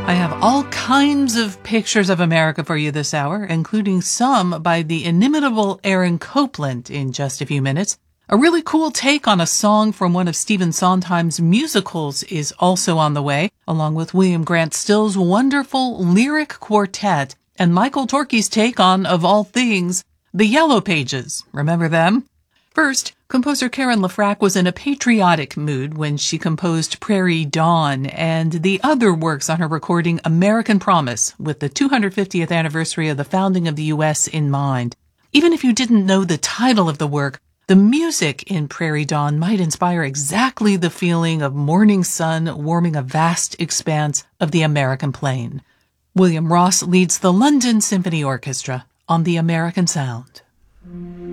I have all kinds of pictures of America for you this hour, including some by the inimitable Aaron Copland in just a few minutes. A really cool take on a song from one of Stephen Sondheim's musicals is also on the way, along with William Grant Still's wonderful lyric quartet and Michael Torke's take on, of all things, the Yellow Pages. Remember them? First, composer Karen LaFrac was in a patriotic mood when she composed Prairie Dawn and the other works on her recording American Promise, with the 250th anniversary of the founding of the U.S. in mind. Even if you didn't know the title of the work, the music in Prairie Dawn might inspire exactly the feeling of morning sun warming a vast expanse of the American plain. William Ross leads the London Symphony Orchestra on the American Sound.